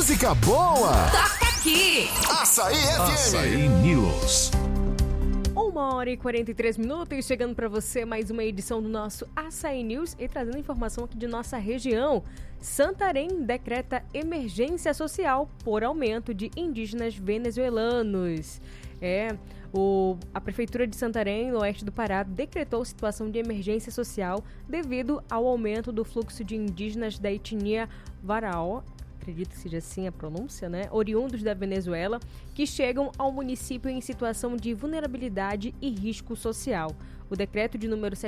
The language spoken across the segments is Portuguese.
música boa. Toca aqui. Açaí FM. Açaí News. 1h43, chegando para você mais uma edição do nosso Açaí News e trazendo informação aqui de nossa região. Santarém decreta emergência social por aumento de indígenas venezuelanos. A Prefeitura de Santarém, no oeste do Pará, decretou situação de emergência social devido ao aumento do fluxo de indígenas da etnia Warao, acredito que seja assim a pronúncia, né? Oriundos da Venezuela, que chegam ao município em situação de vulnerabilidade e risco social. O decreto de número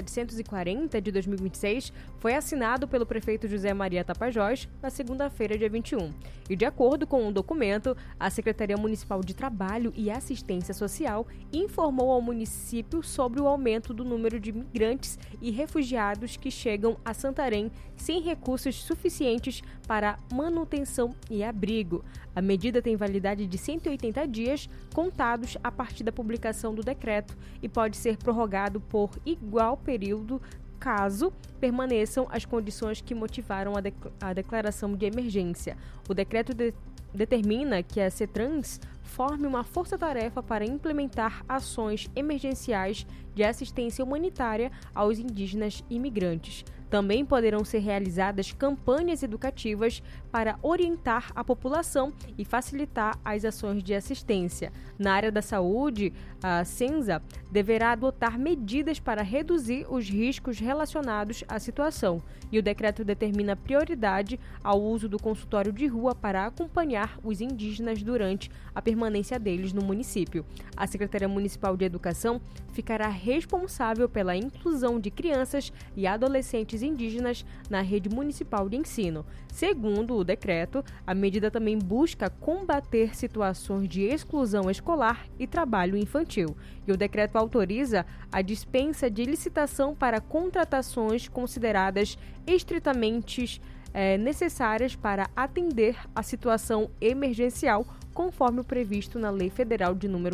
740 de 2026 foi assinado pelo prefeito José Maria Tapajós na segunda-feira, dia 21. E de acordo com o documento, a Secretaria Municipal de Trabalho e Assistência Social informou ao município sobre o aumento do número de migrantes e refugiados que chegam a Santarém sem recursos suficientes para manutenção e abrigo. A medida tem validade de 180 dias, contados a partir da publicação do decreto, e pode ser prorrogado por igual período caso permaneçam as condições que motivaram a declaração de emergência. O decreto determina que a CETRANS forme uma força-tarefa para implementar ações emergenciais de assistência humanitária aos indígenas e imigrantes. Também poderão ser realizadas campanhas educativas para orientar a população e facilitar as ações de assistência. Na área da saúde, a CENSA deverá adotar medidas para reduzir os riscos relacionados à situação, e o decreto determina prioridade ao uso do consultório de rua para acompanhar os indígenas durante a permanência deles no município. A Secretaria Municipal de Educação ficará responsável pela inclusão de crianças e adolescentes indígenas na rede municipal de ensino. Segundo o decreto, a medida também busca combater situações de exclusão escolar e trabalho infantil. E o decreto autoriza a dispensa de licitação para contratações consideradas estritamente necessárias para atender a situação emergencial, conforme o previsto na Lei Federal de número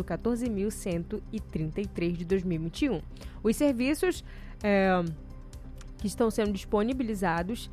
14.133 de 2021. Os serviços que estão sendo disponibilizados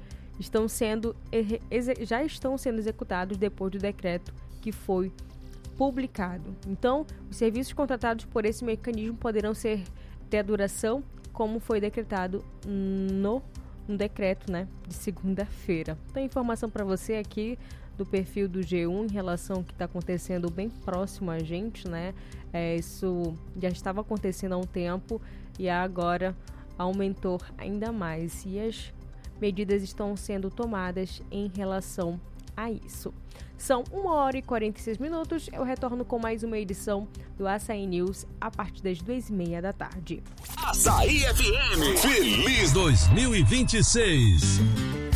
já estão sendo executados depois do decreto que foi publicado. Então, os serviços contratados por esse mecanismo poderão ter a duração como foi decretado no decreto, né, de segunda-feira. Então, informação para você aqui do perfil do G1 em relação ao que está acontecendo bem próximo a gente, né? Isso já estava acontecendo há um tempo e agora aumentou ainda mais, e as medidas estão sendo tomadas em relação a isso. São 1h46. Eu retorno com mais uma edição do Açaí News a partir das 2h30 da tarde. Açaí FM. Feliz 2026.